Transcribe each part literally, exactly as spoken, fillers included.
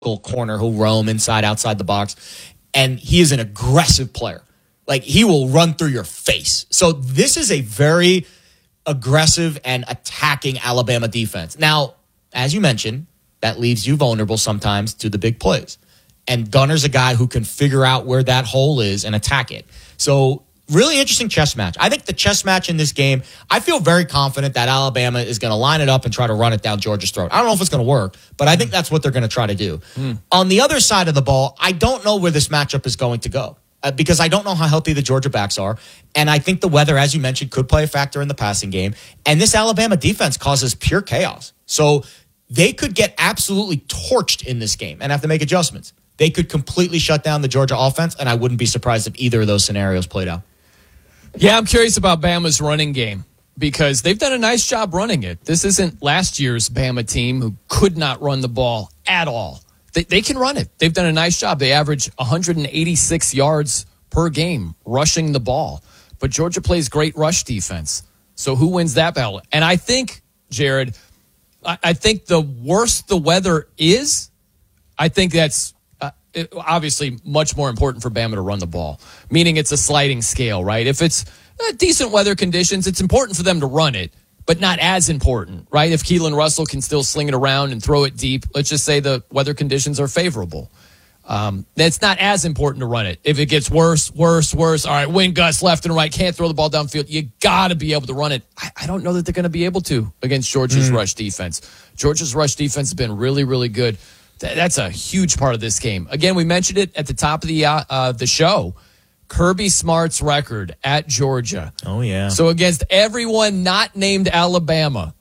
corner who'll roam inside, outside the box. And he is an aggressive player. Like, he will run through your face. So this is a very aggressive and attacking Alabama defense. Now, as you mentioned, that leaves you vulnerable sometimes to the big plays. And Gunner's a guy who can figure out where that hole is and attack it. So really interesting chess match. I think the chess match in this game, I feel very confident that Alabama is going to line it up and try to run it down Georgia's throat. I don't know if it's going to work, but I think that's what they're going to try to do. Mm. On the other side of the ball, I don't know where this matchup is going to go uh, because I don't know how healthy the Georgia backs are. And I think the weather, as you mentioned, could play a factor in the passing game. And this Alabama defense causes pure chaos. So they could get absolutely torched in this game and have to make adjustments. They could completely shut down the Georgia offense, and I wouldn't be surprised if either of those scenarios played out. Yeah, I'm curious about Bama's running game because they've done a nice job running it. This isn't last year's Bama team who could not run the ball at all. They, they can run it. They've done a nice job. They average one hundred eighty-six yards per game rushing the ball. But Georgia plays great rush defense. So who wins that battle? And I think, Jared, I, I think the worse the weather is, I think that's It, obviously much more important for Bama to run the ball, meaning it's a sliding scale, right? If it's uh, decent weather conditions, it's important for them to run it, but not as important, right? If Keelan Russell can still sling it around and throw it deep, let's just say the weather conditions are favorable. Um, it's not as important to run it. If it gets worse, worse, worse, all right, wind gusts left and right, can't throw the ball downfield, you got to be able to run it. I, I don't know that they're going to be able to against Georgia's mm. rush defense. Georgia's rush defense has been really, really good. That's a huge part of this game. Again, we mentioned it at the top of the uh, uh, the show. Kirby Smart's record at Georgia. Oh, yeah. So against everyone not named Alabama,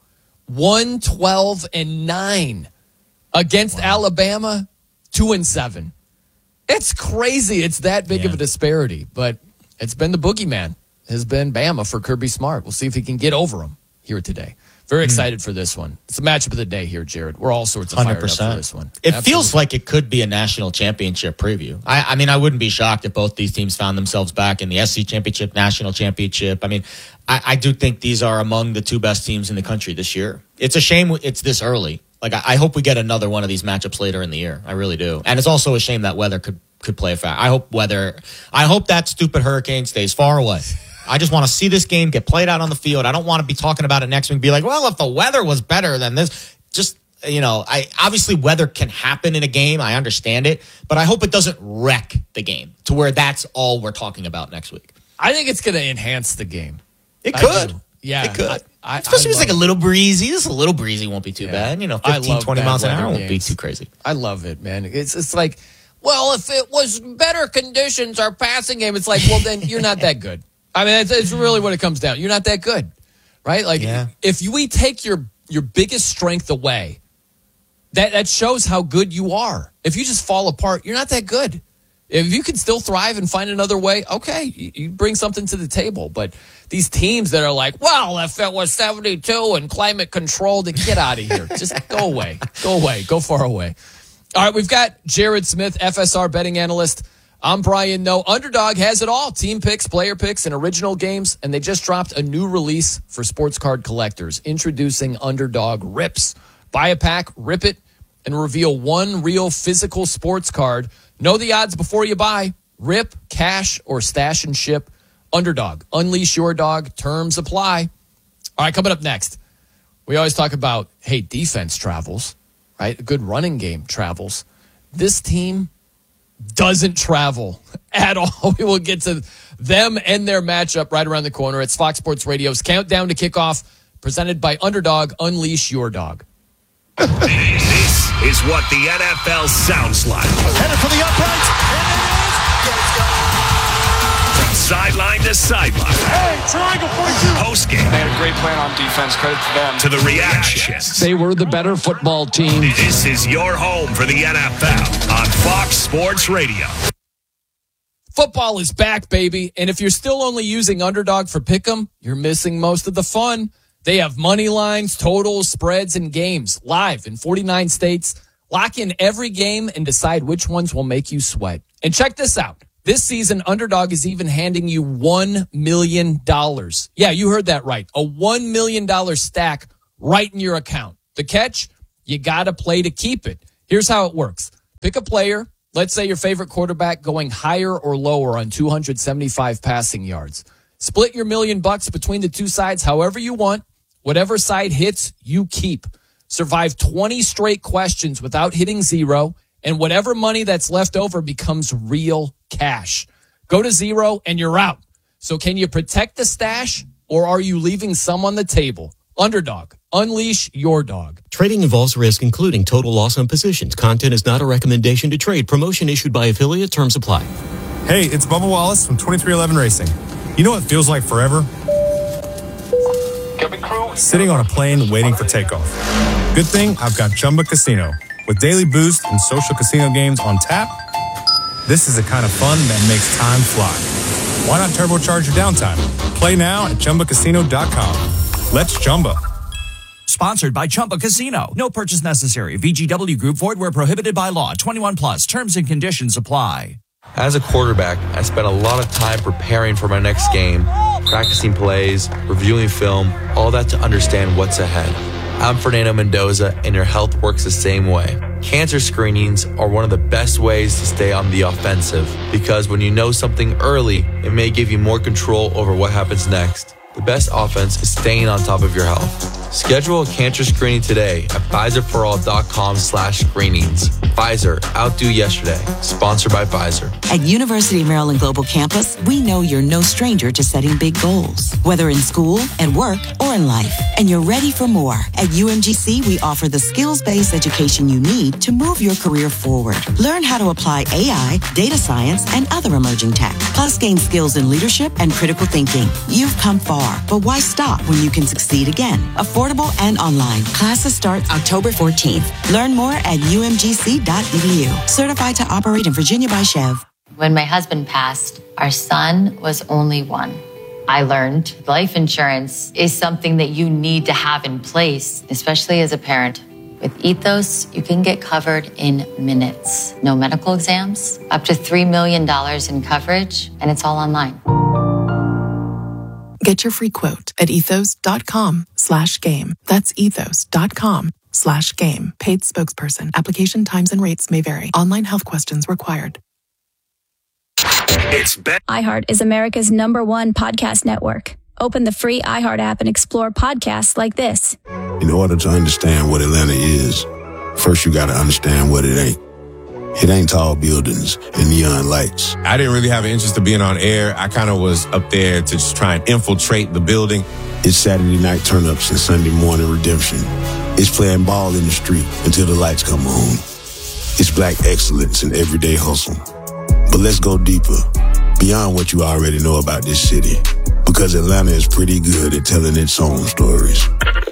one twelve and nine. Against wow. Alabama, two and seven. It's crazy. It's that big yeah. of a disparity. But it's been the boogeyman. Has been Bama for Kirby Smart. We'll see if he can get over him here today. Very excited mm. for this one. It's a matchup of the day here, Jared. We're all sorts of fired one hundred percent up for this one. It Absolutely. Feels like it could be a national championship preview. I, I mean, I wouldn't be shocked if both these teams found themselves back in the S E C championship, national championship. I mean, I, I do think these are among the two best teams in the country this year. It's a shame it's this early. Like, I, I hope we get another one of these matchups later in the year. I really do. And it's also a shame that weather could, could play a factor. I hope weather, I hope that stupid hurricane stays far away. I just want to see this game get played out on the field. I don't want to be talking about it next week and be like, well, if the weather was better than this, just, you know, I obviously weather can happen in a game. I understand it, but I hope it doesn't wreck the game to where that's all we're talking about next week. I think it's going to enhance the game. It could. Yeah. It could. I, I, Especially I if it's like a little breezy. Just a little breezy won't be too yeah. bad. You know, fifteen, twenty miles an hour won't be too crazy. I love it, man. It's it's like, well, if it was better conditions, our passing game, it's like, well, then you're not that good. I mean, it's, it's really what it comes down. You're not that good, right? Like, yeah. if you, we take your your biggest strength away, that, that shows how good you are. If you just fall apart, you're not that good. If you can still thrive and find another way, okay, you, you bring something to the table. But these teams that are like, well, if it was seventy-two and climate controlled, then get out of here. Just go away. Go away. Go far away. All right, we've got Jared Smith, F S R betting analyst. I'm Brian Noe. Underdog has it all. Team picks, player picks, and original games. And they just dropped a new release for sports card collectors. Introducing Underdog Rips. Buy a pack, rip it, and reveal one real physical sports card. Know the odds before you buy. Rip, cash, or stash and ship. Underdog. Unleash your dog. Terms apply. All right, coming up next. We always talk about, hey, defense travels, right? A good running game travels. This team doesn't travel at all. We will get to them and their matchup right around the corner. It's Fox Sports Radio's Countdown to Kickoff, presented by Underdog. Unleash your dog. This is what the N F L sounds like. Headed for the uprights. From sideline to sideline. Hey, triangle forty-two. Post game. They had a great plan on defense. Credit to them. To the reactions. They were the better football team. This is your home for the N F L on Fox Sports Radio. Football is back, baby. And if you're still only using Underdog for Pick'em, you're missing most of the fun. They have money lines, totals, spreads, and games live in forty-nine states. Lock in every game and decide which ones will make you sweat. And check this out. This season, Underdog is even handing you one million dollars. Yeah, you heard that right. A one million dollars stack right in your account. The catch? You got to play to keep it. Here's how it works. Pick a player. Let's say your favorite quarterback going higher or lower on two hundred seventy-five passing yards. Split your million bucks between the two sides however you want. Whatever side hits, you keep. Survive twenty straight questions without hitting zero, and whatever money that's left over becomes real cash. Go to zero and you're out. So can you protect the stash, or are you leaving some on the table? Underdog, unleash your dog. Trading involves risk, including total loss on positions. Content is not a recommendation to trade. Promotion issued by affiliate. Terms apply. Hey, it's Bubba Wallace from twenty-three eleven Racing. You know what feels like forever? Sitting on a plane waiting for takeoff. Good thing I've got Chumba Casino. With daily boost and social casino games on tap, this is the kind of fun that makes time fly. Why not turbocharge your downtime? Play now at Chumba Casino dot com. Let's Chumba. Sponsored by Chumba Casino. No purchase necessary. V G W Group. Void where prohibited by law. twenty-one plus. Terms and conditions apply. As a quarterback, I spent a lot of time preparing for my next game, practicing plays, reviewing film, all that to understand what's ahead. I'm Fernando Mendoza, and your health works the same way. Cancer screenings are one of the best ways to stay on the offensive, because when you know something early, it may give you more control over what happens next. The best offense is staying on top of your health. Schedule a cancer screening today at Pfizerforall.com slash screenings. Pfizer, outdo yesterday. Sponsored by Pfizer. At University of Maryland Global Campus, we know you're no stranger to setting big goals, whether in school, at work, or in life. And you're ready for more. At U M G C, we offer the skills-based education you need to move your career forward. Learn how to apply A I, data science, and other emerging tech. Plus, gain skills in leadership and critical thinking. You've come far, but why stop when you can succeed again? Affordable and online. Classes start October fourteenth. Learn more at U M G C dot E D U. Certified to operate in Virginia by Chev. When my husband passed, our son was only one. I learned life insurance is something that you need to have in place, especially as a parent. With Ethos, you can get covered in minutes. No medical exams, up to three million dollars in coverage, and it's all online. Get your free quote at ethos.com slash game. That's ethos.com slash game. Paid spokesperson. Application times and rates may vary. Online health questions required. It's be- iHeart is America's number one podcast network. Open the free iHeart app and explore podcasts like this. In order to understand what Atlanta is, first you got to understand what it ain't. It ain't tall buildings and neon lights. I didn't really have an interest in being on air. I kind of was up there to just try and infiltrate the building. It's Saturday night turn-ups and Sunday morning redemption. It's playing ball in the street until the lights come on. It's black excellence in everyday hustle. But let's go deeper, beyond what you already know about this city. Because Atlanta is pretty good at telling its own stories.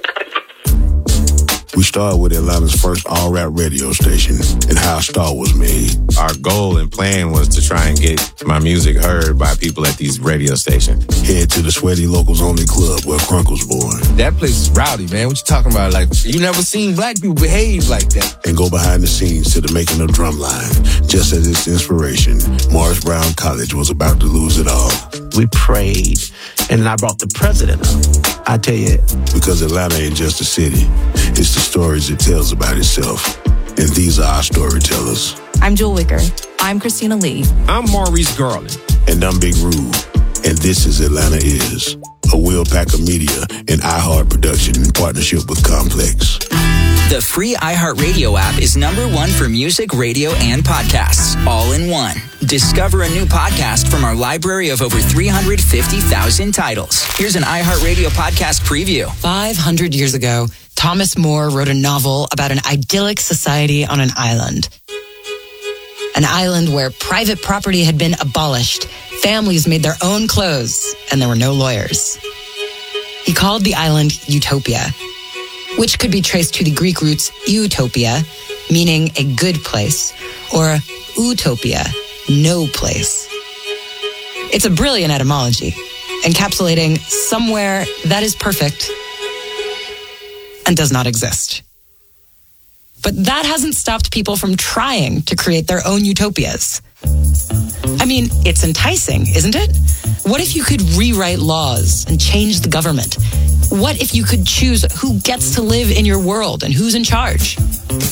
We started with Atlanta's first all-rap radio station and how Star was made. Our goal and plan was to try and get my music heard by people at these radio stations. Head to the Sweaty Locals Only Club where Crunk was born. That place is rowdy, man. What you talking about? Like, you never seen black people behave like that. And go behind the scenes to the making of Drumline. Just as its inspiration, Morris Brown College was about to lose it all. We prayed, and I brought the president up. I tell you, because Atlanta ain't just a city. It's the stories it tells about itself. And these are our storytellers. I'm Jewel Wicker. I'm Christina Lee. I'm Maurice Garland. And I'm Big Rube. And this is Atlanta Is, a Will Packer Media and iHeart production in partnership with Complex. The free iHeartRadio app is number one for music, radio, and podcasts, all in one. Discover a new podcast from our library of over three hundred fifty thousand titles. Here's an iHeartRadio podcast preview. five hundred years ago, Thomas More wrote a novel about an idyllic society on an island. An island where private property had been abolished, families made their own clothes, and there were no lawyers. He called the island Utopia, which could be traced to the Greek roots utopia, meaning a good place, or utopia, no place. It's a brilliant etymology, encapsulating somewhere that is perfect and does not exist. But that hasn't stopped people from trying to create their own utopias. I mean, it's enticing, isn't it? What if you could rewrite laws and change the government? What if you could choose who gets to live in your world and who's in charge?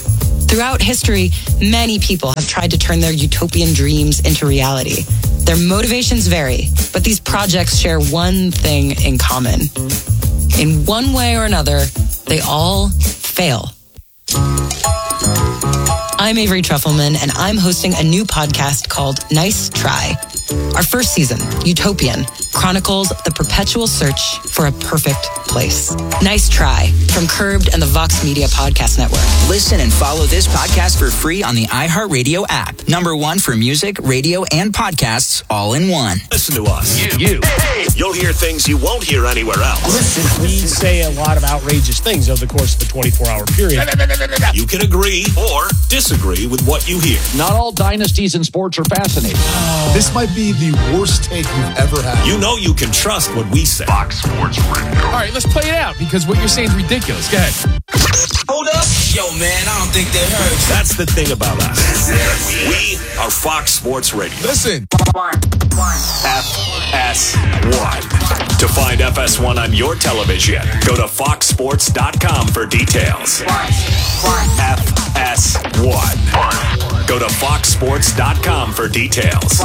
Throughout history, many people have tried to turn their utopian dreams into reality. Their motivations vary, but these projects share one thing in common. In one way or another, they all fail. I'm Avery Trufelman, and I'm hosting a new podcast called Nice Try. Our first season, Utopian, chronicles the perpetual search for a perfect place. Nice Try from Curbed and the Vox Media Podcast Network. Listen and follow this podcast for free on the iHeartRadio app. Number one for music, radio, and podcasts all in one. Listen to us. You. you. You'll hear things you won't hear anywhere else. Listen, we say a lot of outrageous things over the course of the twenty-four hour period. You can agree or disagree with what you hear. Not all dynasties in sports are fascinating. Oh. This might be the worst take you've ever had. You know you can trust what we say. Fox Sports Radio. All right, let's play it out because what you're saying is ridiculous. Go ahead. Hold up. Yo, man, I don't think they heard. That's the thing about us. We are Fox Sports Radio. Listen. F S one. To find F S one on your television, go to fox sports dot com for details. F S one. Go to fox sports dot com for details.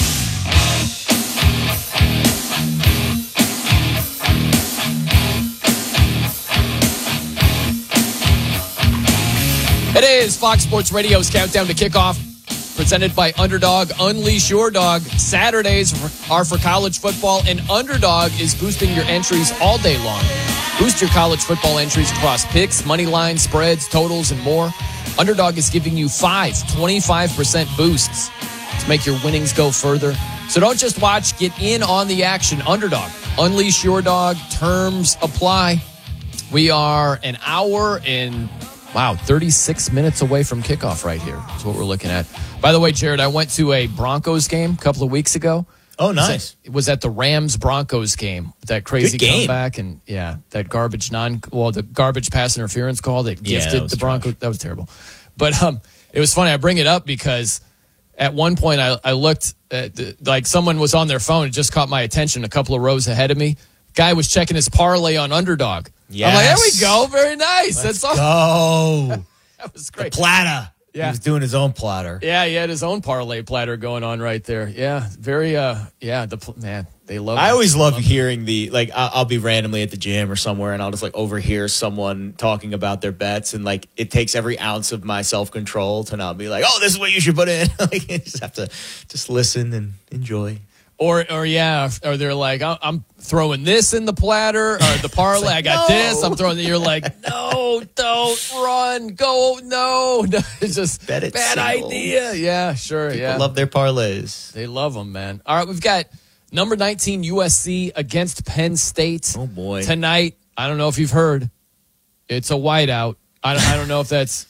It is Fox Sports Radio's Countdown to Kickoff, presented by Underdog. Unleash your dog. Saturdays are for college football, and Underdog is boosting your entries all day long. Boost your college football entries across picks, money lines, spreads, totals, and more. Underdog is giving you five twenty-five percent boosts to make your winnings go further. So don't just watch, get in on the action. Underdog. Unleash your dog. Terms apply. We are an hour and Wow, thirty-six minutes away from kickoff right here. That's what we're looking at. By the way, Jared, I went to a Broncos game a couple of weeks ago. Oh, nice. It was at the Rams-Broncos game. That crazy comeback and, yeah, that garbage non well, the garbage pass interference call that Yeah, gifted that was the Broncos. Trash. That was terrible. But um, it was funny. I bring it up because at one point I, I looked at the, like someone was on their phone. It just caught my attention a couple of rows ahead of me. Guy was checking his parlay on Underdog. Yes. I'm like, there we go. Very nice. Let's That's all. go. That was great. The platter. Yeah. He was doing his own platter. Yeah, he had his own parlay platter going on right there. Yeah, very, uh, yeah, the man, they love I it. always love love hearing the, like, I'll, I'll be randomly at the gym or somewhere and I'll just, like, overhear someone talking about their bets. And, like, it takes every ounce of my self-control to not be like, oh, this is what you should put in. Like, you just have to just listen and enjoy. Or, or yeah, or they're like, I'm throwing this in the platter or the parlay. like, I got no. this. I'm throwing. You're like, no, don't run, go, no, no. It's just Bet it's bad single. idea. Yeah, sure. People yeah, love their parlays. They love them, man. All right, we've got number nineteen U S C against Penn State. Oh boy, tonight. I don't know if you've heard. It's a whiteout. I don't, I don't know if that's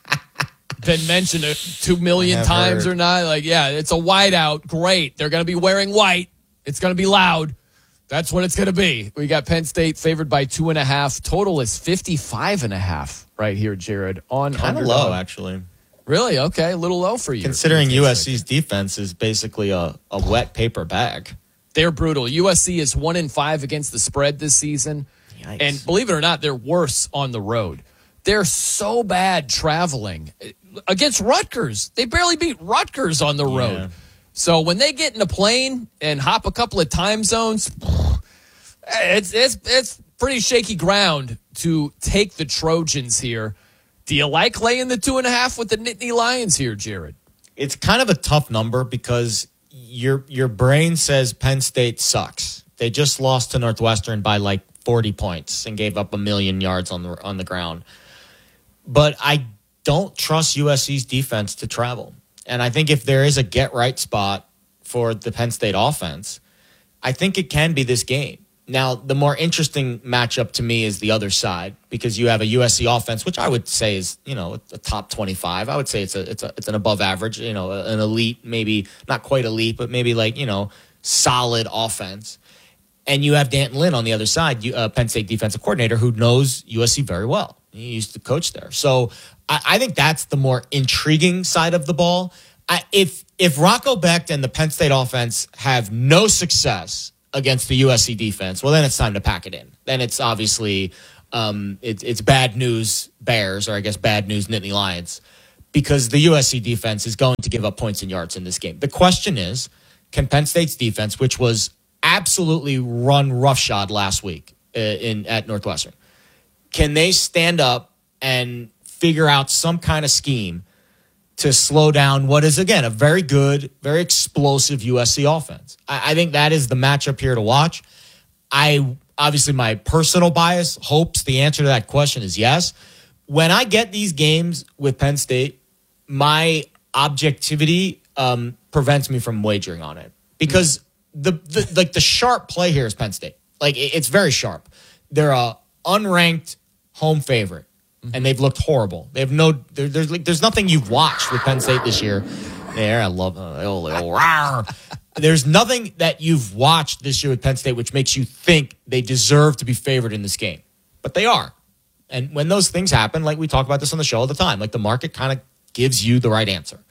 been mentioned two million times heard. or not. Like, yeah, it's a whiteout. Great. They're going to be wearing white. It's going to be loud. That's what it's going to be. We got Penn State favored by two and a half. Total is fifty-five and a half right here, Jared. On kind of Underdog. low, actually. Really? Okay. A little low for you. Considering U S C's defense is basically a, a wet paper bag. They're brutal. U S C is one in five against the spread this season. Yikes. And believe it or not, they're worse on the road. They're so bad traveling. Against Rutgers. They barely beat Rutgers on the road. Yeah. So when they get in a plane and hop a couple of time zones, it's it's it's pretty shaky ground to take the Trojans here. Do you like laying the two and a half with the Nittany Lions here, Jared? It's kind of a tough number because your your brain says Penn State sucks. They just lost to Northwestern by like forty points and gave up a million yards on the on the ground. But I don't trust U S C's defense to travel. And I think if there is a get-right spot for the Penn State offense, I think it can be this game. Now, the more interesting matchup to me is the other side because you have a U S C offense, which I would say is, you know, a top twenty-five. I would say it's a it's a it's an above average, you know, an elite, maybe not quite elite, but maybe like, you know, solid offense. And you have D'Anton Lynn on the other side, you, uh, Penn State defensive coordinator, who knows U S C very well. He used to coach there. So I, I think that's the more intriguing side of the ball. I, if if Rocco Becht and the Penn State offense have no success against the U S C defense, well, then it's time to pack it in. Then it's obviously um, it, it's bad news Bears, or I guess bad news Nittany Lions. because the U S C defense is going to give up points and yards in this game. The question is, can Penn State's defense, which was absolutely run roughshod last week uh, in at Northwestern, can they stand up and figure out some kind of scheme to slow down what is, again, a very good, very explosive U S C offense? I, I think that is the matchup here to watch. I obviously, my personal bias hopes the answer to that question is yes. When I get these games with Penn State, my objectivity um, prevents me from wagering on it because the, the like the sharp play here is Penn State. Like it, it's very sharp. They're a unranked home favorite, mm-hmm. and they've looked horrible. They have no. There, there's like there's nothing you've watched with Penn State this year. There, I love. Uh, oh, oh, there's nothing that you've watched this year with Penn State which makes you think they deserve to be favored in this game, but they are. And when those things happen, like we talk about this on the show all the time, like the market kind of gives you the right answer.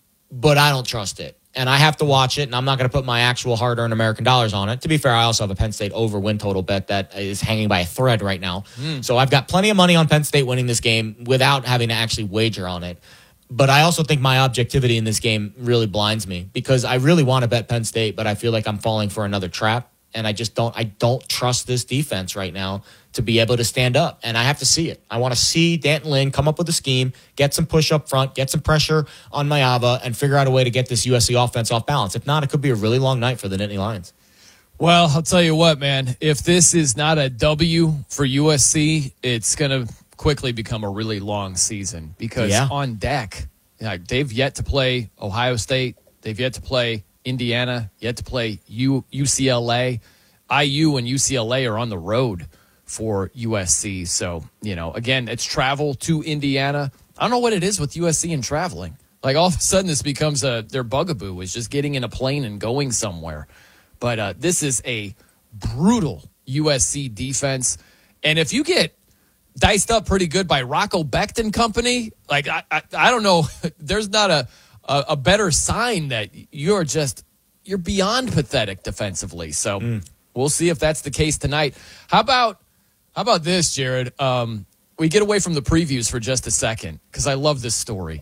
But I don't trust it. And I have to watch it, and I'm not going to put my actual hard-earned American dollars on it. To be fair, I also have a Penn State over win total bet that is hanging by a thread right now. Mm. So I've got plenty of money on Penn State winning this game without having to actually wager on it. But I also think my objectivity in this game really blinds me because I really want to bet Penn State, but I feel like I'm falling for another trap. And I just don't I don't trust this defense right now to be able to stand up. And I have to see it. I want to see D'Anton Lynn come up with a scheme, get some push up front, get some pressure on Mayava, and figure out a way to get this U S C offense off balance. If not, it could be a really long night for the Nittany Lions. Well, I'll tell you what, man. If this is not a W for U S C, it's going to quickly become a really long season because yeah. on deck, you know, they've yet to play Ohio State. They've yet to play Indiana, yet to play U- UCLA. I U and U C L A are on the road for U S C. So, you know, again, it's travel to Indiana. I don't know what it is with U S C and traveling. Like, all of a sudden, this becomes a their bugaboo is just getting in a plane and going somewhere. But uh, this is a brutal U S C defense. And if you get diced up pretty good by Rocco Becht Company, like, I, I, I don't know, there's not a, a, a better sign that you're just, you're beyond pathetic defensively. So mm. we'll see if that's the case tonight. How about, how about this, Jared? Um, we get away from the previews for just a second because I love this story.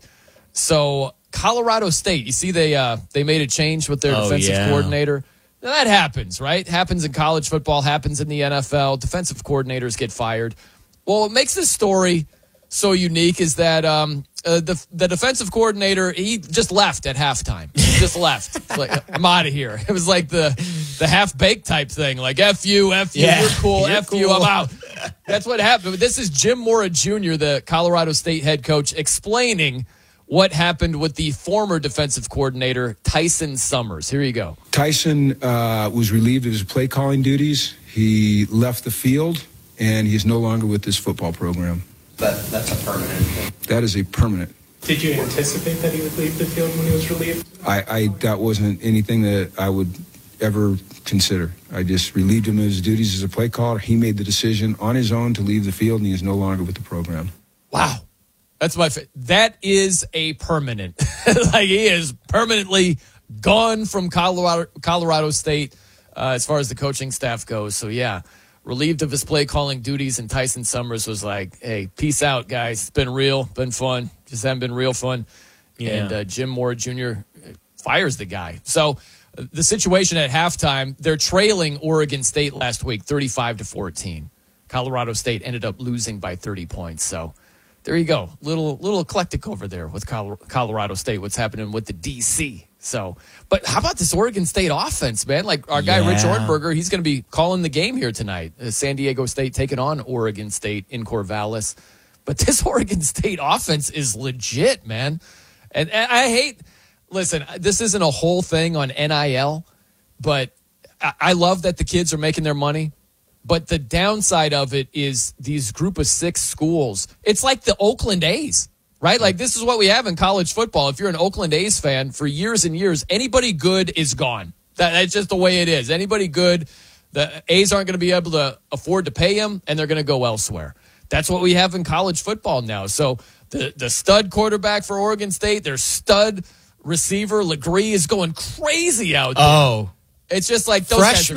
So Colorado State, you see they uh, they made a change with their oh, defensive yeah. coordinator. Now, that happens, right? Happens in college football, happens in the N F L. Defensive coordinators get fired. Well, what makes this story so unique is that um, uh, the the defensive coordinator, he just left at halftime. He just left. Like, I'm out of here. It was like the the half-baked type thing. Like, F you, F you, yeah, you're cool, you're F cool. you, I'm out. That's what happened. This is Jim Mora Junior, the Colorado State head coach, explaining what happened with the former defensive coordinator, Tyson Summers. Here you go. Tyson uh, was relieved of his play calling duties. He left the field, and he's no longer with this football program. That, that's a permanent thing. That is a permanent. Did you anticipate that he would leave the field when he was relieved? I, I that wasn't anything that I would ever consider. I just relieved him of his duties as a play caller. He made the decision on his own to leave the field, and he is no longer with the program. Wow. That's my fa- that is a permanent. Like, he is permanently gone from Colorado Colorado State uh, as far as the coaching staff goes. So, yeah, relieved of his play calling duties, and Tyson Summers was like, hey, peace out, guys. It's been real, been fun. Just haven't been real fun. Yeah. And uh, Jim Mora Junior fires the guy. So uh, the situation at halftime, they're trailing Oregon State last week, thirty-five to fourteen. Colorado State ended up losing by thirty points. So there you go. Little little eclectic over there with Colorado State, what's happening with the D C. So, but how about this Oregon State offense, man? Like, our guy, yeah. Rich Ornberger, he's going to be calling the game here tonight. Uh, San Diego State taking on Oregon State in Corvallis. But this Oregon State offense is legit, man. And, and I hate, listen, this isn't a whole thing on N I L, but I, I love that the kids are making their money. But the downside of it is these group of six schools. It's like the Oakland A's, right? Like, this is what we have in college football. If you're an Oakland A's fan, for years and years, anybody good is gone. That, that's just the way it is. Anybody good, the A's aren't going to be able to afford to pay them, and they're going to go elsewhere. That's what we have in college football now. So the, the stud quarterback for Oregon State, their stud receiver, Legree, is going crazy out there. Oh. It's just like those freshman. guys are gone.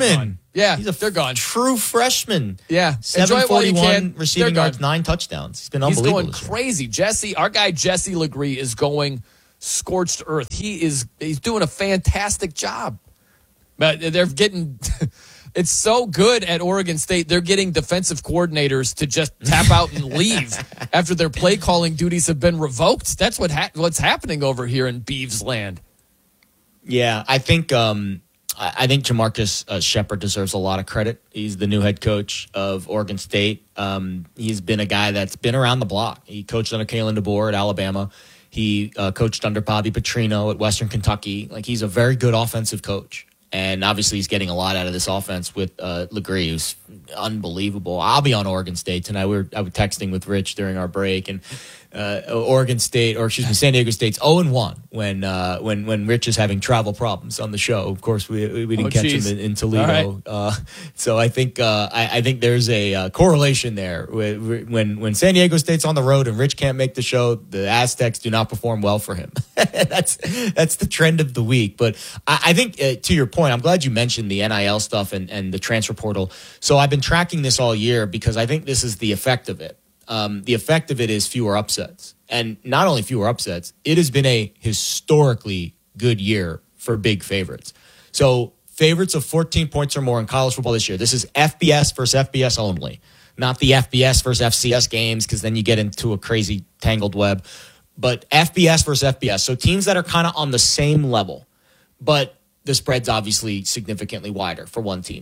Yeah, He's a they're gone. True freshman. Yeah. seven forty-one receiving They're yards, gone. nine touchdowns. He's been He's unbelievable. going crazy. Jesse, our guy Jesse Legree is going scorched earth. He is he's doing a fantastic job. But they're getting it's so good at Oregon State. They're getting defensive coordinators to just tap out and leave after their play calling duties have been revoked. That's what ha- what's happening over here in Beavs land. Yeah, I think um, I I think Jamarcus uh, Shepard deserves a lot of credit. He's the new head coach of Oregon State. Um, he's been a guy that's been around the block. He coached under Kalen DeBoer at Alabama. He uh, coached under Bobby Petrino at Western Kentucky. Like, he's a very good offensive coach. And obviously he's getting a lot out of this offense with uh, Legree, who's unbelievable. I'll be on Oregon State tonight. We were I was texting with Rich during our break, and uh, Oregon State, or excuse me, San Diego State's oh and one when uh, when when Rich is having travel problems on the show. Of course, we we didn't Oh, catch geez. him in, in Toledo. All right. Uh, so I think uh, I, I think there's a uh, correlation there. With, when when San Diego State's on the road and Rich can't make the show, the Aztecs do not perform well for him. that's that's the trend of the week. But I, I think uh, to your point, I'm glad you mentioned the N I L stuff and, and the transfer portal. So I've been tracking this all year because I think this is the effect of it. Um, the effect of it is fewer upsets. And not only fewer upsets, it has been a historically good year for big favorites. So favorites of fourteen points or more in college football this year. This is F B S versus F B S only, not the F B S versus F C S games, because then you get into a crazy tangled web. But F B S versus F B S. So teams that are kind of on the same level, but the spread's obviously significantly wider for one team.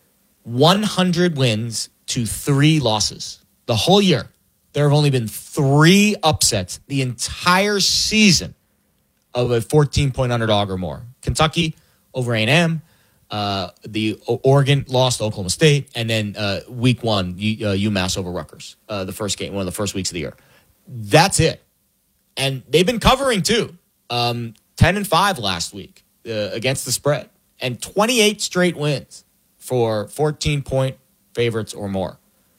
one hundred wins to three losses. The whole year, there have only been three upsets the entire season of a fourteen-point underdog or more. Kentucky over A and M. Uh, the Oregon lost to Oklahoma State. And then uh, week one, U, uh, UMass over Rutgers, uh, the first game, one of the first weeks of the year. That's it. And they've been covering, too. Um, ten and five last week uh, against the spread. And twenty-eight straight wins for fourteen-point favorites or more.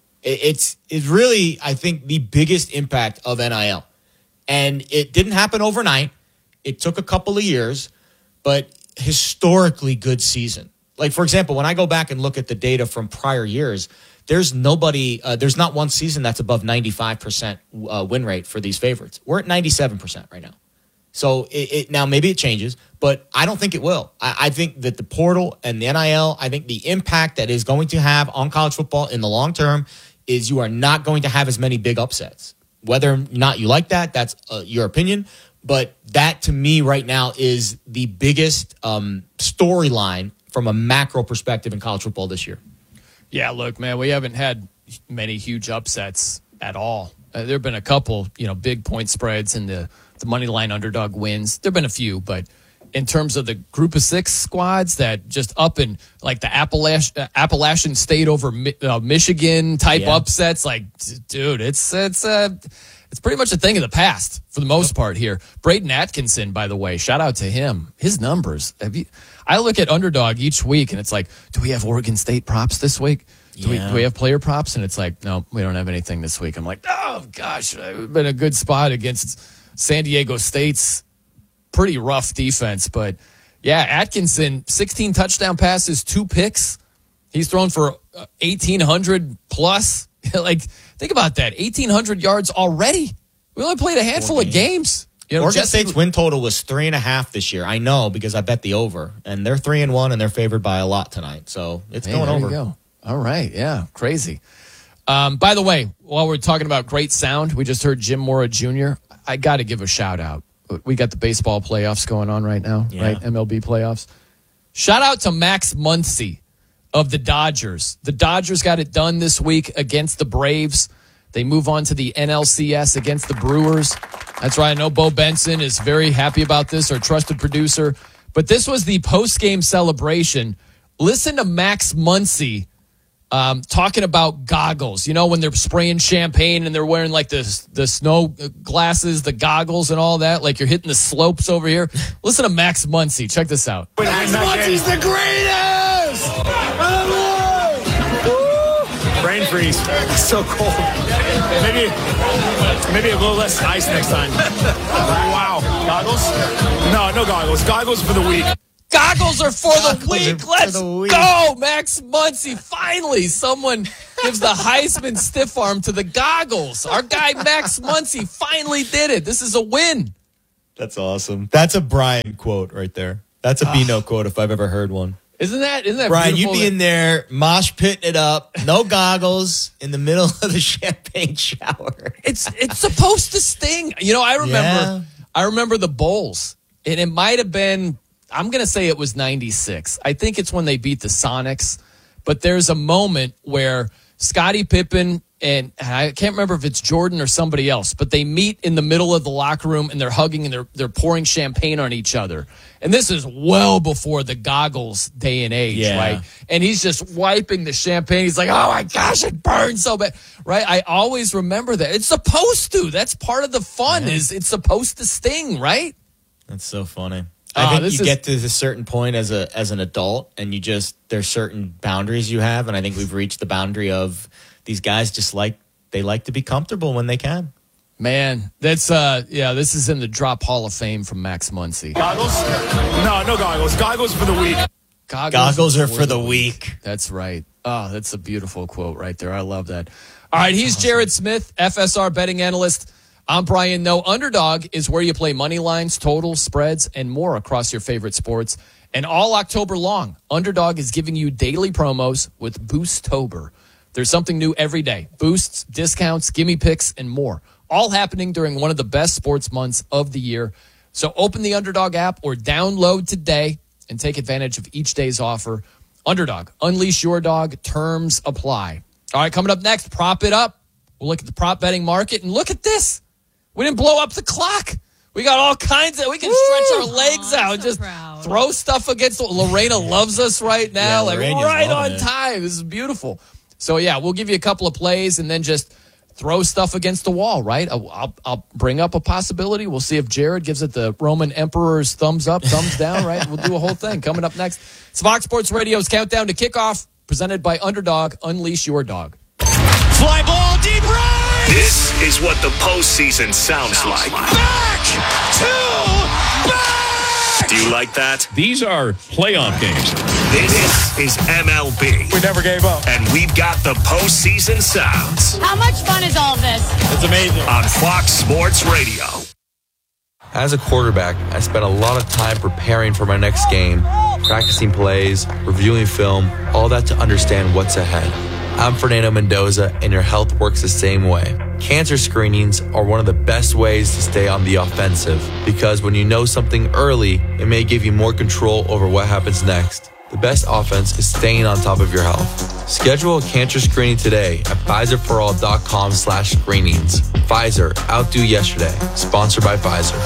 It's it's really, I think, the biggest impact of N I L. And it didn't happen overnight. It took a couple of years, but historically good season. Like, for example, when I go back and look at the data from prior years, there's nobody, uh, there's not one season that's above ninety-five percent uh, win rate for these favorites. We're at ninety-seven percent right now. So it, it now maybe it changes, but I don't think it will. I, I think that the portal and the N I L, I think the impact that is going to have on college football in the long term is you are not going to have as many big upsets. Whether or not you like that, that's uh, your opinion. But that, to me, right now is the biggest um, storyline from a macro perspective in college football this year. Yeah, look, man, we haven't had many huge upsets at all. Uh, there have been a couple, you know, big point spreads and the, the money line underdog wins. There have been a few, but in terms of the group of six squads that just up in like the Appalachian, uh, Appalachian State over Mi- uh, Michigan type Yeah. upsets, like, d- dude, it's it's uh, it's pretty much a thing of the past for the most part here. Braden Atkinson, by the way, shout out to him. His numbers. Have you, I look at underdog each week and it's like, do we have Oregon State props this week? Do, Yeah. we, do we have player props? And it's like, no, we don't have anything this week. I'm like, oh, gosh, it's been a good spot against San Diego State's pretty rough defense. But, yeah, Atkinson, sixteen touchdown passes, two picks. He's thrown for eighteen hundred plus. Like, think about that, eighteen hundred yards already. We only played a handful of games. You know, Oregon Jesse- State's win total was three and a half this year. I know because I bet the over, and they're three and one, and they're favored by a lot tonight. So it's Hey, going there over. you go. All right, yeah, crazy. Um, by the way, while we're talking about great sound, we just heard Jim Mora Junior I got to give a shout out. We got the baseball playoffs going on right now, Yeah. right? M L B playoffs. Shout out to Max Muncy of the Dodgers. The Dodgers got it done this week against the Braves. They move on to the N L C S against the Brewers. That's right. I know Bo Benson is very happy about this, our trusted producer. But this was the post-game celebration. Listen to Max Muncy um, talking about goggles. You know, when they're spraying champagne and they're wearing like the, the snow glasses, the goggles and all that, like you're hitting the slopes over here. Listen to Max Muncy. Check this out. Max Muncy's the greatest! Brain freeze. It's so cold. Maybe, maybe a little less ice next time. Wow. Goggles? No, no goggles. Goggles for the week. Goggles are for the Goggles week. are for Let's the week. go, Max Muncy. Finally, someone gives the Heisman stiff arm to the goggles. Our guy, Max Muncy, finally did it. This is a win. That's awesome. That's a Brian quote right there. That's a Bino quote if I've ever heard one. Isn't that, isn't that Brian, you'd beautiful? be in there, mosh pitting it up, no goggles, in the middle of the champagne shower. It's it's supposed to sting. You know, I remember Yeah. I remember the Bulls. And it might have been, I'm going to say it was ninety-six. I think it's when they beat the Sonics. But there's a moment where Scottie Pippen and, and I can't remember if it's Jordan or somebody else, but they meet in the middle of the locker room and they're hugging and they're they're pouring champagne on each other. And this is well before the goggles day and age, Yeah. right? And he's just wiping the champagne. He's like, oh my gosh, it burns so bad, right? I always remember that. It's supposed to. That's part of the fun. Yeah. Is it's supposed to sting, right? That's so funny. Oh, I think this you is- get to a certain point as a as an adult, and you just there's certain boundaries you have, and I think we've reached the boundary of these guys just like they like to be comfortable when they can. Man, that's uh, yeah. This is in the Drop Hall of Fame from Max Muncy. Goggles? No, no goggles. Goggles for the week. Goggles, Goggles are for the week. That's right. Oh, that's a beautiful quote right there. I love that. All right, he's Jared Smith, F S R betting analyst. I'm Brian No. Underdog is where you play money lines, totals, spreads, and more across your favorite sports. And all October long, Underdog is giving you daily promos with Boosttober. There's something new every day. Boosts, discounts, gimme picks, and more. All happening during one of the best sports months of the year. So open the Underdog app or download today and take advantage of each day's offer. Underdog, unleash your dog. Terms apply. All right, coming up next, prop it up. We'll look at the prop betting market and look at this. We didn't blow up the clock. We got all kinds of, we can stretch our legs Aw, out I'm and so just proud. throw stuff against the, Lorena loves us right now. Yeah, like Lorena's right loving on it. time. This is beautiful. So yeah, we'll give you a couple of plays and then just throw stuff against the wall, right? I'll, I'll, I'll bring up a possibility. We'll see if Jared gives it the Roman Emperor's thumbs up, thumbs down, right? We'll do a whole thing. Coming up next, it's Fox Sports Radio's Countdown to Kickoff, presented by Underdog. Unleash your dog. Fly ball deep right. This is what the postseason sounds, sounds like. like. Back to back. Do you like that? These are playoff games. This is M L B. We never gave up. And we've got the postseason sounds How much fun is all this? It's amazing. on Fox Sports Radio. As a quarterback, I spent a lot of time preparing for my next game, practicing plays, reviewing film, all that to understand what's ahead. I'm Fernando Mendoza, and your health works the same way. Cancer screenings are one of the best ways to stay on the offensive because when you know something early, it may give you more control over what happens next. The best offense is staying on top of your health. Schedule a cancer screening today at Pfizerforall.com slash screenings. Pfizer, outdo yesterday. Sponsored by Pfizer.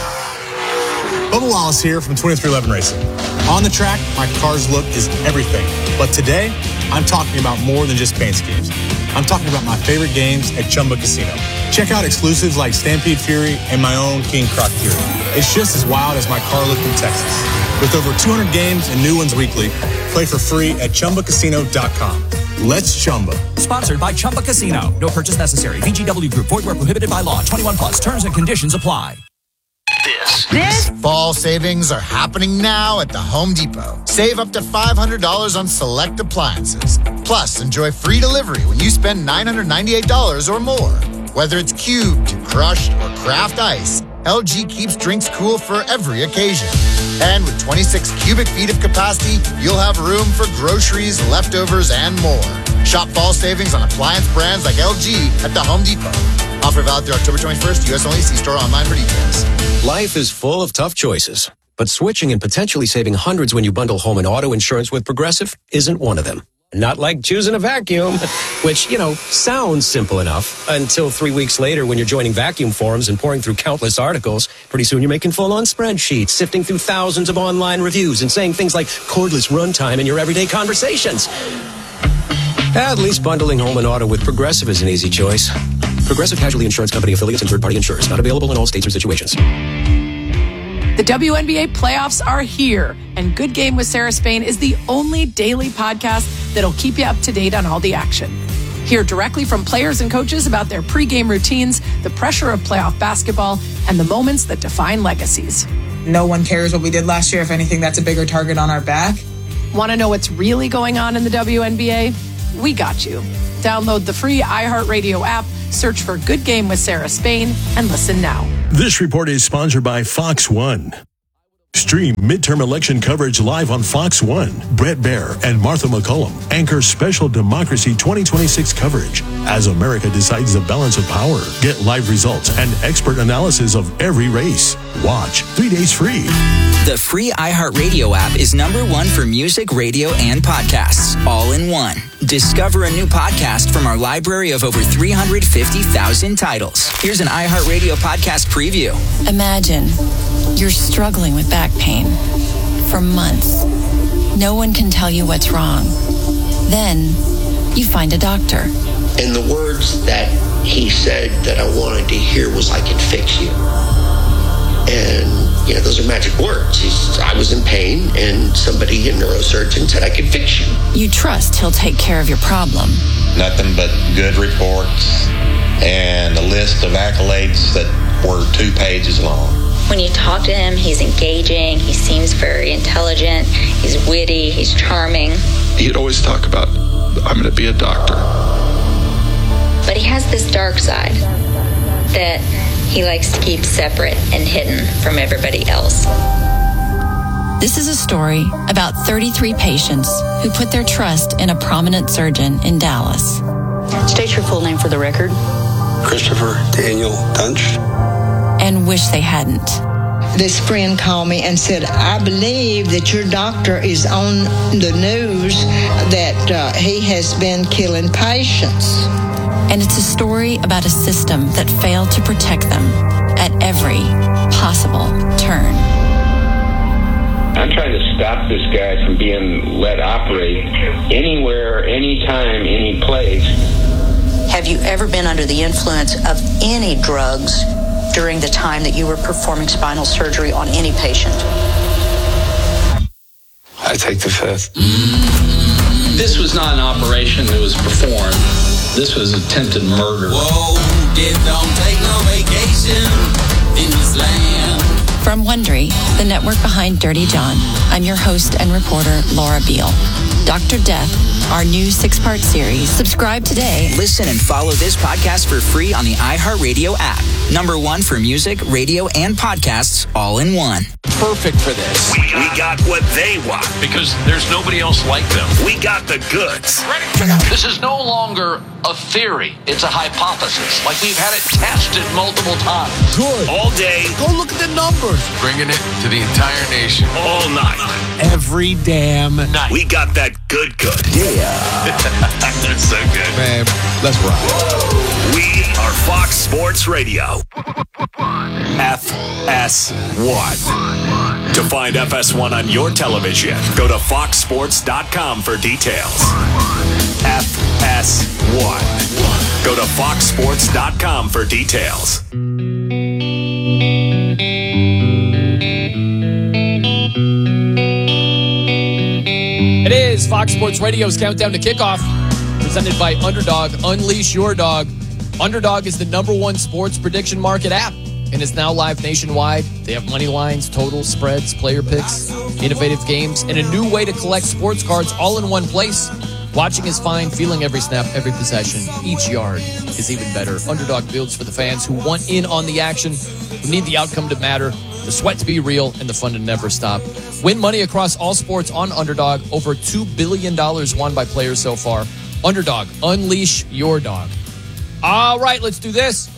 Bubba Wallace here from twenty-three eleven Racing. On the track, my car's look is everything. But today, I'm talking about more than just paint schemes. I'm talking about my favorite games at Chumba Casino. Check out exclusives like Stampede Fury and my own King Croc Fury. It's just as wild as my car looked in Texas. With over two hundred games and new ones weekly, play for free at Chumba Casino dot com. Let's Chumba. Sponsored by Chumba Casino. No purchase necessary. V G W Group. Void where prohibited by law. twenty-one plus. Terms and conditions apply. This. This fall savings are happening now at the Home Depot. Save up to five hundred dollars on select appliances. Plus, enjoy free delivery when you spend nine hundred ninety-eight dollars or more. Whether it's cubed, crushed, or craft ice, L G keeps drinks cool for every occasion. And with twenty-six cubic feet of capacity, you'll have room for groceries, leftovers, and more. Shop fall savings on appliance brands like L G at the Home Depot. Offer valid through October twenty-first, U S only. See store online for details. Life is full of tough choices, but switching and potentially saving hundreds when you bundle home and auto insurance with Progressive isn't one of them. Not like choosing a vacuum, which, you know, sounds simple enough until three weeks later when you're joining vacuum forums and pouring through countless articles. Pretty soon you're making full-on spreadsheets, sifting through thousands of online reviews and saying things like cordless runtime in your everyday conversations. At least bundling home and auto with Progressive is an easy choice. Progressive Casualty Insurance Company affiliates and third-party insurers. Not available in all states or situations. The W N B A playoffs are here, and Good Game with Sarah Spain is the only daily podcast that'll keep you up to date on all the action. Hear directly from players and coaches about their pregame routines, the pressure of playoff basketball, and the moments that define legacies. no one cares what we did last year. If anything, that's a bigger target on our back. Want to know what's really going on in the W N B A? We got you. Download the free iHeartRadio app, search for Good Game with Sarah Spain, and listen now. This report is sponsored by Fox One. Stream midterm election coverage live on Fox One. Brett Baer and Martha McCullum anchor special Democracy twenty twenty-six coverage as America decides the balance of power. Get live results and expert analysis of every race. Watch three days free. The free iHeartRadio app is number one for music, radio, and podcasts, all in one. Discover a new podcast from our library of over three hundred fifty thousand titles. Here's an iHeartRadio podcast preview. Imagine you're struggling with back pain for months. No one can tell you what's wrong. Then you find a doctor. And the words that he said that I wanted to hear was, "I can fix you." And, you know, those are magic words. He's, I was in pain, and somebody, a neurosurgeon, said, "I can fix you." You trust he'll take care of your problem. Nothing but good reports and a list of accolades that were two pages long. When you talk to him, he's engaging, he seems very intelligent, he's witty, he's charming. He'd always talk about, "I'm going to be a doctor." But he has this dark side that he likes to keep separate and hidden from everybody else. This is a story about thirty-three patients who put their trust in a prominent surgeon in Dallas. State your full name for the record. Christopher Daniel Dunch. And wish they hadn't. This friend called me and said, "I believe that your doctor is on the news that uh, he has been killing patients." And it's a story about a system that failed to protect them at every possible turn. I'm trying to stop this guy from being let operate anywhere, anytime, any place. Have you ever been under the influence of any drugs during the time that you were performing spinal surgery on any patient? I take the fifth. This was not an operation that was performed. This was attempted murder. Whoa, it don't take no vacation in this land. From Wondery, the network behind Dirty John, I'm your host and reporter, Laura Beale. Doctor Death, our new six-part series. Subscribe today. Listen and follow this podcast for free on the iHeartRadio app. Number one for music, radio, and podcasts, all in one. Perfect for this. We, we got what they want. Because there's nobody else like them. We got the goods. This is no longer a theory. It's a hypothesis. Like we've had it tested multiple times. Good. All day. Go look at the numbers. Bringing it to the entire nation. All night. Every damn night. We got that good good. Yeah. That's so good. Man, let's rock. We are Fox Sports Radio. F S one. To find F S one on your television, go to fox sports dot com for details. F S one. Go to fox sports dot com for details. It is Fox Sports Radio's Countdown to Kickoff, presented by Underdog. Unleash your dog. Underdog is the number one sports prediction market app and is now live nationwide. They have money lines, totals, spreads, player picks, innovative games, and a new way to collect sports cards all in one place. Watching is fine. Feeling every snap, every possession, each yard is even better. Underdog builds for the fans who want in on the action, who need the outcome to matter, the sweat to be real, and the fun to never stop. Win money across all sports on Underdog. Over two billion dollars won by players so far. Underdog, unleash your dog. All right, let's do this.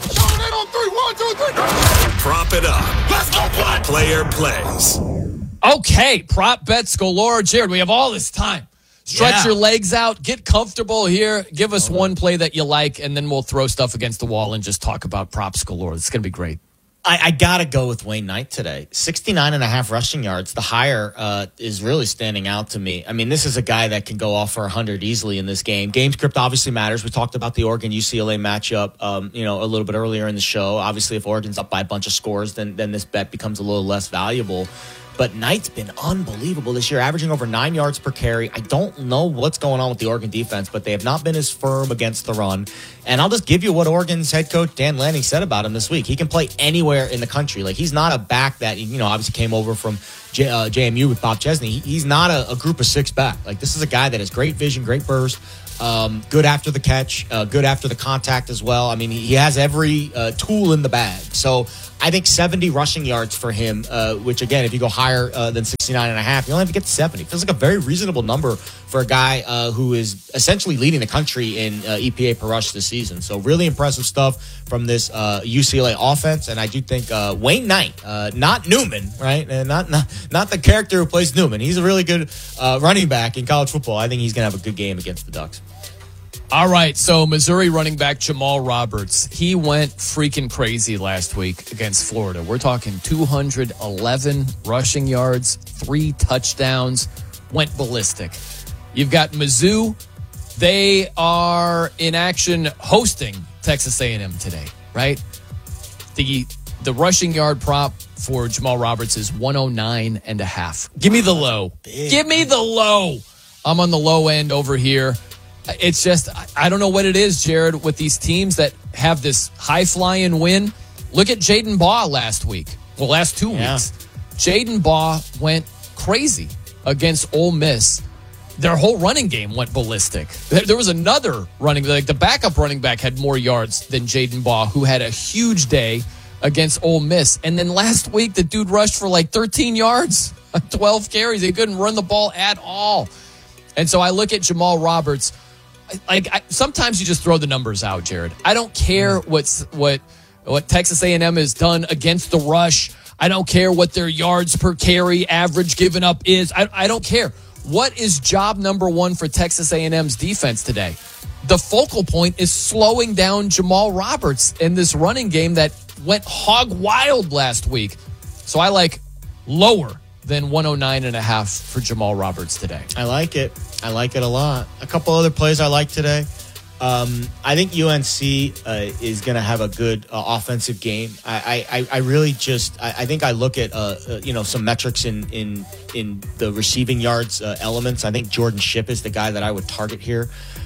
Prop it up. Let's go play. Player plays. Okay, prop bets galore. Jared, we have all this time. Stretch Yeah. your legs out. Get comfortable here. Give us one play that you like, and then we'll throw stuff against the wall and just talk about props galore. It's going to be great. I, I got to go with Wayne Knight today. sixty-nine and a half rushing yards. The higher uh, is really standing out to me. I mean, this is a guy that can go off for one hundred easily in this game. Game script obviously matters. We talked about the Oregon U C L A matchup, um, you know, a little bit earlier in the show. Obviously, if Oregon's up by a bunch of scores, then then this bet becomes a little less valuable. But Knight's been unbelievable this year, averaging over nine yards per carry. I don't know what's going on with the Oregon defense, but they have not been as firm against the run. And I'll just give you what Oregon's head coach Dan Lanning said about him this week. He can play anywhere in the country. Like, he's not a back that, you know, obviously came over from J, uh, J M U with Bob Chesney. He, he's not a, a group of six back. Like, this is a guy that has great vision, great burst, um, good after the catch, uh, good after the contact as well. I mean, he, he has every uh, tool in the bag. So I think seventy rushing yards for him, uh, which, again, if you go higher uh, than sixty-nine and a half, you only have to get to seventy. Feels like a very reasonable number for a guy uh, who is essentially leading the country in uh, E P A per rush this season. So really impressive stuff from this uh, U C L A offense. And I do think uh, Wayne Knight, uh, not Newman, right? And not, not not the character who plays Newman. He's a really good uh, running back in college football. I think he's going to have a good game against the Ducks. All right, so Missouri running back Jamal Roberts, he went freaking crazy last week against Florida. We're talking two hundred eleven rushing yards, three touchdowns, went ballistic. You've got Mizzou. They are in action hosting Texas A and M today, right? The the rushing yard prop for Jamal Roberts is one oh nine and a half. Give me the low. Give me the low. I'm on the low end over here. It's just, I don't know what it is, Jared, with these teams that have this high-flying win. Look at Jaden Baugh last week. Well, last two yeah. weeks. Jaden Baugh went crazy against Ole Miss. Their whole running game went ballistic. There was another running, like the backup running back had more yards than Jaden Baugh, who had a huge day against Ole Miss. And then last week, the dude rushed for like thirteen yards, twelve carries. He couldn't run the ball at all. And so I look at Jamal Roberts. Like I, sometimes you just throw the numbers out, Jared. I don't care what's what what Texas A and M has done against the rush. I don't care what their yards per carry average given up is. I, I don't care. What is job number one for Texas A and M's defense today? The focal point is slowing down Jamal Roberts in this running game that went hog wild last week. So I like lower than one oh nine and a half for Jamal Roberts today. I like it. I like it a lot. A couple other plays I like today. Um, I think U N C uh, is going to have a good uh, offensive game. I, I, I really just I, I think I look at uh, uh, you know some metrics in in in the receiving yards uh, elements. I think Jordan Shipp is the guy that I would target here.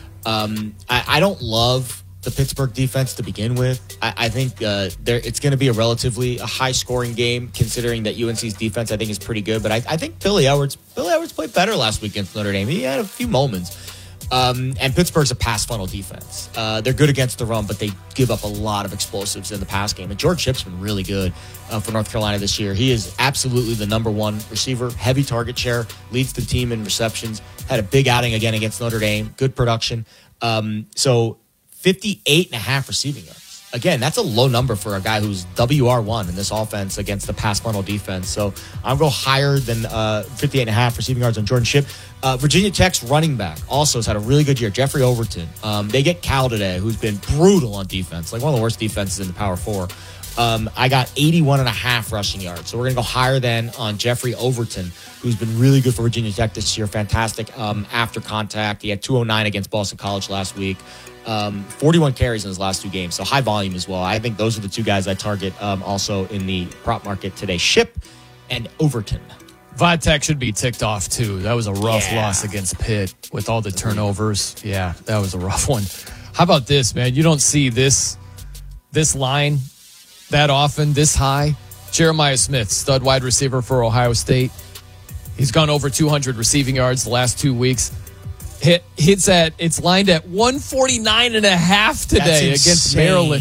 Um, I, I don't love the Pittsburgh defense to begin with. I, I think uh, there it's going to be a relatively a high scoring game, considering that U N C's defense I think is pretty good. But I, I think Billy Edwards Billy Edwards played better last week against Notre Dame. He had a few moments. Um, and Pittsburgh's a pass funnel defense. Uh, they're good against the run, but they give up a lot of explosives in the pass game. And George Shipp's been really good uh, for North Carolina this year. He is absolutely the number one receiver, heavy target share, leads the team in receptions, had a big outing again against Notre Dame, good production. Um, so fifty-eight and a half receiving yards. Again, that's a low number for a guy who's W R one in this offense against the pass funnel defense. So I'll go higher than uh, fifty-eight and a half receiving yards on Jordan Shipp. Uh, Virginia Tech's running back also has had a really good year. Jeffrey Overton. Um, they get Cal today, who's been brutal on defense, like one of the worst defenses in the Power Four. Um, I got eighty-one and a half rushing yards. So we're going to go higher than on Jeffrey Overton, who's been really good for Virginia Tech this year. Fantastic um, after contact. He had two oh nine against Boston College last week. Um, forty-one carries in his last two games, so high volume as well. I think those are the two guys I target um, also in the prop market today. Shipp and Overton. Vitek should be ticked off, too. That was a rough yeah. loss against Pitt with all the turnovers. Yeah, that was a rough one. How about this, man? You don't see this this line that often, this high. Jeremiah Smith, stud wide receiver for Ohio State. He's gone over two hundred receiving yards the last two weeks. Hit hits at it's lined at one forty-nine and a half today against Maryland.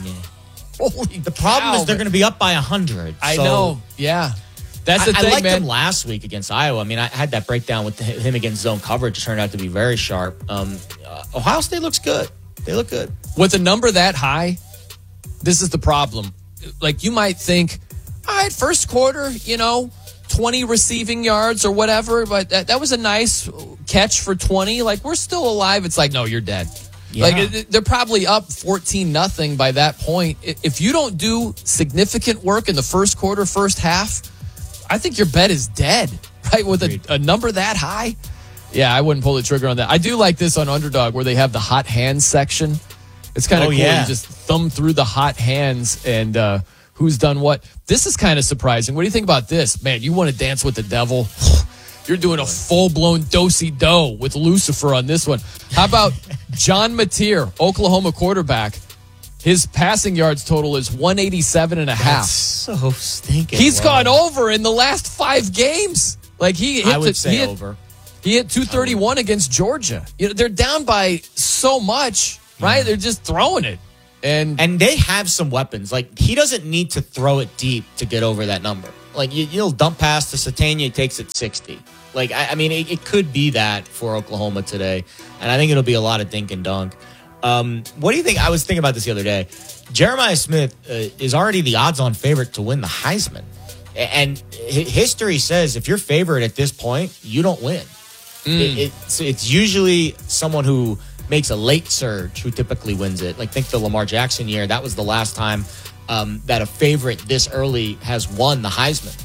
Holy the problem cow, is they're going to be up by one hundred. I so know. Yeah. That's the I, thing, I liked man. him last week against Iowa. I mean, I had that breakdown with him against zone coverage. It turned out to be very sharp. Um, uh, Ohio State looks good. They look good. With a number that high, this is the problem. Like, you might think, all right, first quarter, you know, twenty receiving yards or whatever, but that, that was a nice catch for twenty. Like, we're still alive. It's like, no, you're dead. Yeah. Like, they're probably up fourteen nothing by that point. If you don't do significant work in the first quarter, first half, I think your bet is dead, right? With a, a number that high. Yeah, I wouldn't pull the trigger on that. I do like this on Underdog where they have the hot hands section. It's kind of oh, cool. Yeah. You just thumb through the hot hands and uh, who's done what. This is kind of surprising. What do you think about this? Man, you want to dance with the devil? You're doing a full-blown do-si-do with Lucifer on this one. How about John Mateer, Oklahoma quarterback? His passing yards total is one eighty-seven and a half. That's so stinking He's low. gone over in the last five games. Like he hit I would the, say he hit, over. He hit two thirty-one against Georgia. You know, they're down by so much, right? Yeah. They're just throwing it. And and they have some weapons. Like, he doesn't need to throw it deep to get over that number. Like, you, you'll dump pass to Satania, he takes it sixty. Like, I, I mean, it, it could be that for Oklahoma today. And I think it'll be a lot of dink and dunk. Um, what do you think? I was thinking about this the other day. Jeremiah Smith uh, is already the odds-on favorite to win the Heisman. And history says if you're favored at this point, you don't win. Mm. It, it's, it's usually someone who makes a late surge who typically wins it. Like, think the Lamar Jackson year. That was the last time um, that a favorite this early has won the Heisman.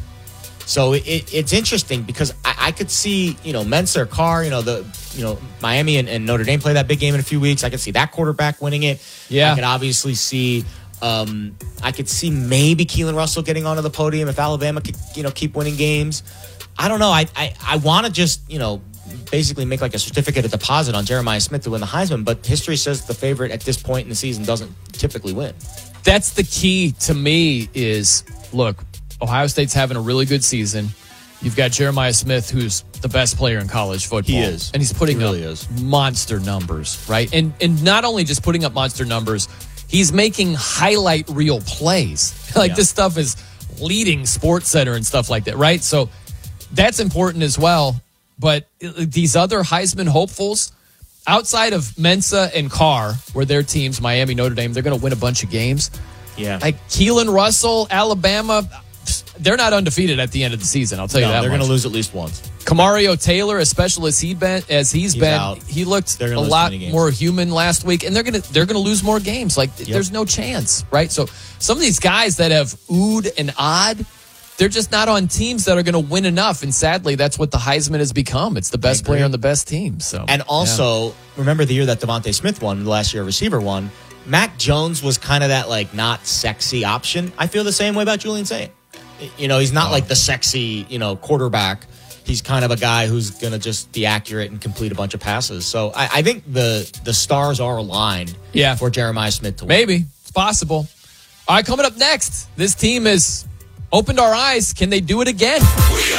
So it, it, it's interesting because I, I could see, you know, Mensa or Carr, you know, the you know Miami and, and Notre Dame play that big game in a few weeks. I could see that quarterback winning it. Yeah, I could obviously see. Um, I could see maybe Keelan Russell getting onto the podium if Alabama could, you know, keep winning games. I don't know. I I, I want to just, you know, basically make like a certificate of deposit on Jeremiah Smith to win the Heisman, but history says the favorite at this point in the season doesn't typically win. That's the key to me is, look, Ohio State's having a really good season. You've got Jeremiah Smith, who's the best player in college football. He is. And he's putting he really up is. monster numbers, right? And and not only just putting up monster numbers, he's making highlight reel plays. Like, yeah. This stuff is leading SportsCenter and stuff like that, right? So that's important as well. But these other Heisman hopefuls, outside of Mensa and Carr, where their teams, Miami, Notre Dame, they're going to win a bunch of games. Yeah. Like Keelan Russell, Alabama, they're not undefeated at the end of the season. I'll tell no, you that they're much. going to lose at least once. Kamario Taylor, as special as he been, as he's, he's been, out. he looked a lose lot more human last week, and they're going to they're going to lose more games. Like, yep. There's no chance, right? So some of these guys that have oohed and odd, they're just not on teams that are going to win enough. And sadly, that's what the Heisman has become. It's the best player on the best team. So, and also yeah. remember the year that Devontae Smith won, the last year a receiver won. Mac Jones was kind of that like not sexy option. I feel the same way about Julian Saint. You know, he's not oh. like the sexy, you know, quarterback. He's kind of a guy who's going to just be accurate and complete a bunch of passes. So I, I think the the stars are aligned yeah. for Jeremiah Smith to win. Maybe. It's possible. All right, coming up next, this team has opened our eyes. Can they do it again? We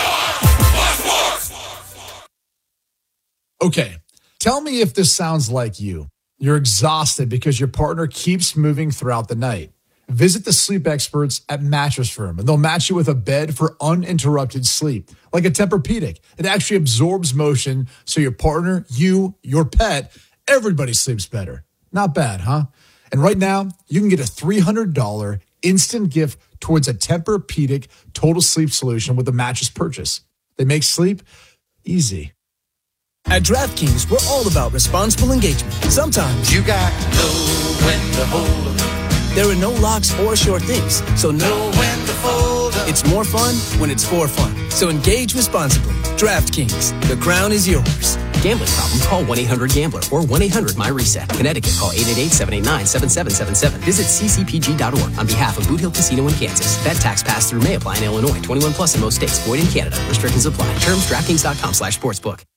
are Okay, tell me if this sounds like you. You're exhausted because your partner keeps moving throughout the night. Visit the sleep experts at Mattress Firm, and they'll match you with a bed for uninterrupted sleep, like a Tempur-Pedic. It actually absorbs motion so your partner, you, your pet, everybody sleeps better. Not bad, huh? And right now, you can get a three hundred dollars instant gift towards a Tempur-Pedic total sleep solution with a mattress purchase. They make sleep easy. At DraftKings, we're all about responsible engagement. Sometimes you got to know when to hold up. There are no locks or short things, so know when to fold up. It's more fun when it's for fun. So engage responsibly. DraftKings, the crown is yours. Gambling problem? Call one eight hundred gambler or one eight hundred my reset. Connecticut, call eight eight eight, seven eight nine, seven seven seven seven. Visit c c p g dot org on behalf of Boot Hill Casino in Kansas. Bet tax pass-through may apply in Illinois. twenty-one plus in most states. Void in Canada. Restrictions apply. Terms DraftKings dot com slash sportsbook.